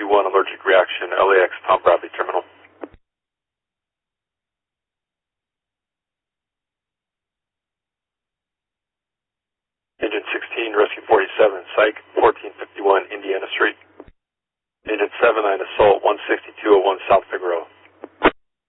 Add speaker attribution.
Speaker 1: 1451 allergic reaction, LAX Tom Bradley Terminal. Engine 16, Rescue 47, Psych 1451, Indiana.